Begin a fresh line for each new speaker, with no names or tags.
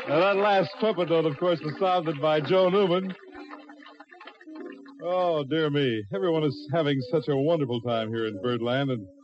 Now, that last trumpet note, of course, was sounded by Joe Newman. Oh, dear me. Everyone is having such a wonderful time here in Birdland, and